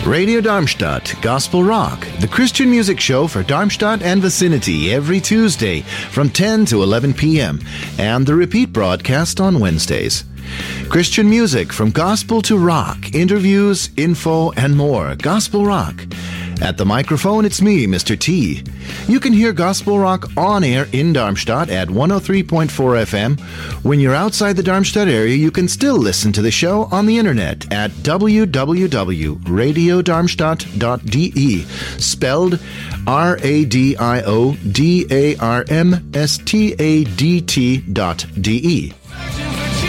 Radio Darmstadt, Gospel Rock, the Christian music show for Darmstadt and vicinity every Tuesday from 10 to 11 p.m. and the repeat broadcast on Wednesdays. Christian music from gospel to rock, interviews, info, and more. Gospel Rock. At the microphone, it's me, Mr. T. You can hear Gospel Rock on air in Darmstadt at 103.4 FM. When you're outside the Darmstadt area, you can still listen to the show on the internet at www.radiodarmstadt.de, spelled RADIODARMSTADT.de.